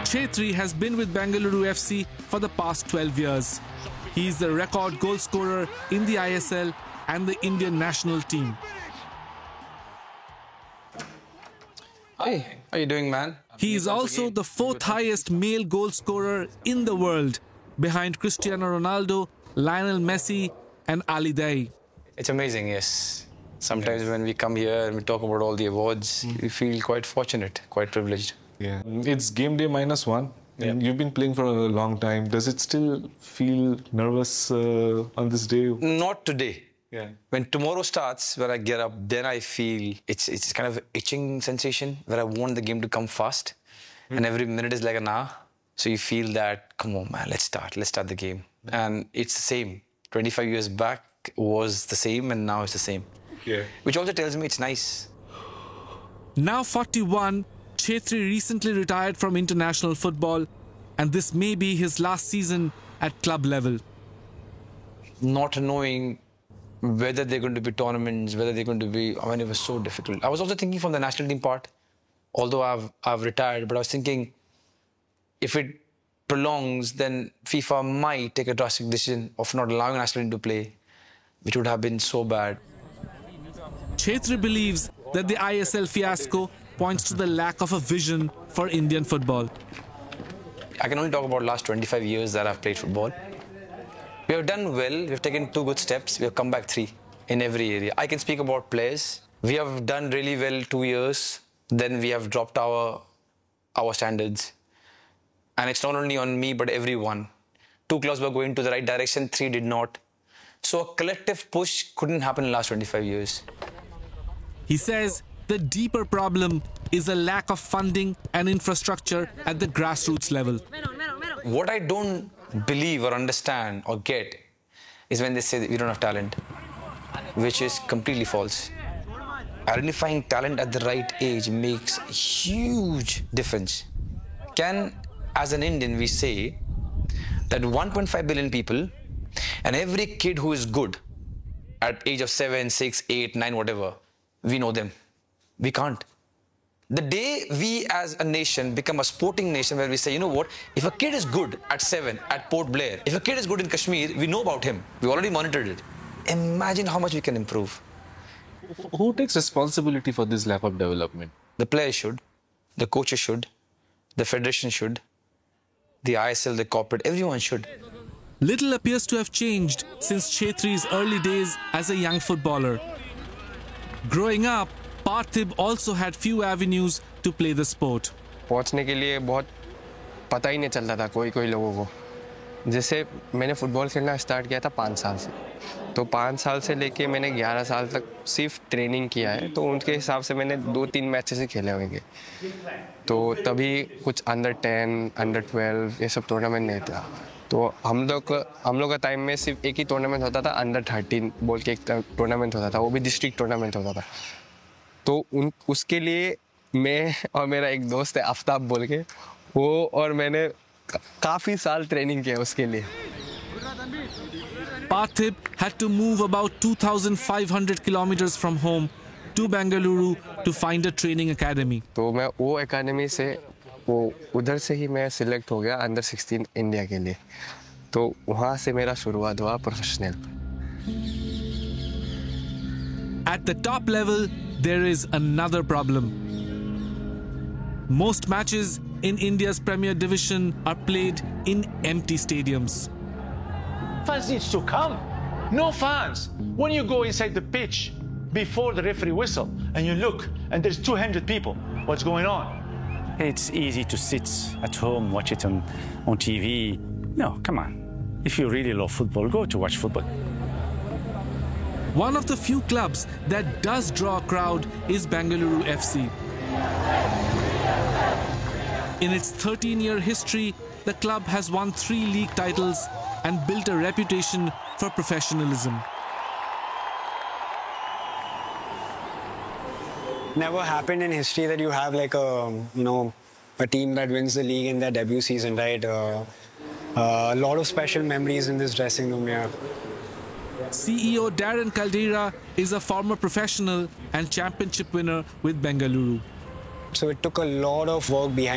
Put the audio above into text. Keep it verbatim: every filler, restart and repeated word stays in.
Chhetri has been with Bengaluru F C for the past twelve years. He is the record goal scorer in the I S L and the Indian national team. Hi, how are you doing, man? He is also the fourth highest male goal scorer in the world, behind Cristiano Ronaldo, Lionel Messi and Ali Daei. It's amazing, yes. Sometimes yes. when we come here and we talk about all the awards, mm. we feel quite fortunate, quite privileged. Yeah, it's game day minus one. Yeah. And you've been playing for a long time. Does it still feel nervous uh, on this day? Not today. Yeah. When tomorrow starts, when I get up, then I feel it's it's kind of an itching sensation where I want the game to come fast. Mm. And every minute is like an hour. So you feel that, come on, man, let's start. Let's start the game. Yeah. And it's the same. twenty-five years back was the same and now it's the same. Yeah. Which also tells me it's nice. Now forty-one, Chhetri recently retired from international football, and this may be his last season at club level. Not knowing whether they're going to be tournaments, whether they're going to be, I mean, it was so difficult. I was also thinking from the national team part, although I've, I've retired, but I was thinking if it prolongs, then FIFA might take a drastic decision of not allowing a national team to play, which would have been so bad. Chhetri believes that the I S L fiasco points to the lack of a vision for Indian football. I can only talk about the last twenty-five years that I've played football. We have done well, we've taken two good steps, we have come back three in every area. I can speak about players. We have done really well two years, then we have dropped our, our standards. And it's not only on me, but everyone. Two clubs were going to the right direction, three did not. So a collective push couldn't happen in the last twenty-five years. He says the deeper problem is a lack of funding and infrastructure at the grassroots level. What I don't believe or understand or get is when they say that we don't have talent, which is completely false. Identifying talent at the right age makes a huge difference. Can, as an Indian, we say that one point five billion people and every kid who is good at age of seven, six, eight, nine, whatever, we know them. We can't. The day we as a nation become a sporting nation where we say, you know what, if a kid is good at seven at Port Blair, if a kid is good in Kashmir, we know about him. We already monitored it. Imagine how much we can improve. Who takes responsibility for this lack of development? The players should, the coaches should, the federation should, the I S L, the corporate, everyone should. Little appears to have changed since Chhetri's early days as a young footballer. Growing up, Parthiv also had few avenues to play the sport. पहुंचने के लिए बहुत पता ही नहीं चलता था कोई कोई लोगों को. जैसे मैंने फुटबॉल खेलना स्टार्ट किया था पाँच साल से, तो पाँच साल से लेके मैंने ग्यारह साल तक सिर्फ ट्रेनिंग किया है, तो उनके हिसाब से मैंने दो तीन मैचेस ही खेले होंगे. तो तभी कुछ अंडर टेन, अंडर ट्वेल्व ये सब टूर्नामेंट नहीं था. तो हम लोग हम लोग का टाइम में सिर्फ एक ही टूर्नामेंट होता था, अंडर थर्टीन बोल के एक टूर्नामेंट होता था, वो भी डिस्ट्रिक्ट टूर्नामेंट होता था. तो उन उसके लिए मैं और मेरा एक दोस्त है आफ्ताब बोल के, वो और मैंने काफ़ी साल ट्रेनिंग किया उसके लिए. Parthiv had to move about two thousand five hundred kilometers from home to Bengaluru to find a training academy. तो मैं वो एकेडमी से वो उधर से ही मैं सिलेक्ट हो गया अंडर सिक्सटीन इंडिया के लिए. तो वहाँ से मेरा शुरुआत हुआ professional. At the top level, there is another problem. Most matches in India's Premier Division are played in empty stadiums. Fans needs to come. No fans. When you go inside the pitch before the referee whistle and you look and there's two hundred people, what's going on? It's easy to sit at home, watch it on, on T V. No, come on. If you really love football, go to watch football. One of the few clubs that does draw a crowd is Bengaluru F C. In its thirteen-year history, the club has won three league titles and built a reputation for professionalism. Never happened in history that you have like a, you know, a team that wins the league in their debut season, right? Uh, uh, a lot of special memories in this dressing room here. C E O Darren Caldera is a former professional and championship winner with Bengaluru. So it took a lot of work behind